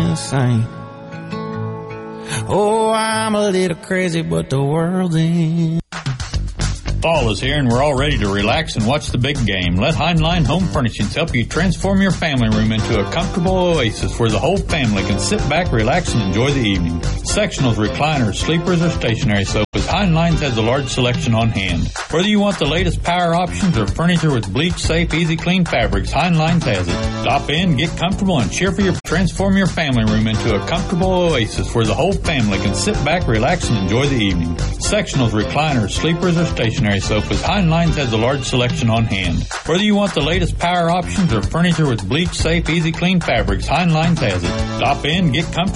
the same. Oh, I'm a little crazy, but the world's in. Fall is here and we're all ready to relax and watch the big game. Let Heinlein Home Furnishings help you transform your family room into a comfortable oasis where the whole family can sit back, relax, and enjoy the evening. Sectionals, recliners, sleepers, or stationary sofas, Heinlein's has a large selection on hand. Whether you want the latest power options or furniture with bleach-safe, easy-clean fabrics, Heinlein's has it. Stop in, get comfortable, and transform your family room into a comfortable oasis where the whole family can sit back, relax, and enjoy the evening. Sectionals, recliners, sleepers, or stationary sofas, Heinlein's has a large selection on hand. Whether you want the latest power options or furniture with bleach-safe, easy-clean fabrics, Heinlein's has it. Stop in, get comfortable,